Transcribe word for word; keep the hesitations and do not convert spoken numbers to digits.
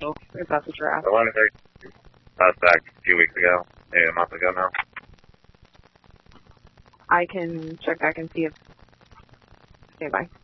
hospital, if that's what you're The asking. one that I was back a few weeks ago, maybe a month ago now. I can check back and see if... Okay, bye.